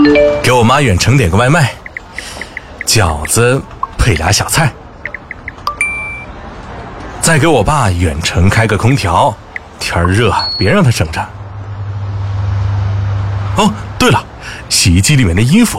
给我妈远程点个外卖，饺子配俩小菜。再给我爸远程开个空调，天热别让他省着。哦，对了，洗衣机里面的衣服